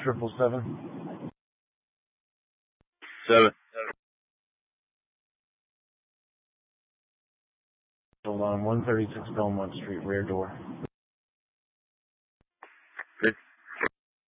777. 7. Hold on, 136 Belmont Street, rear door. Good.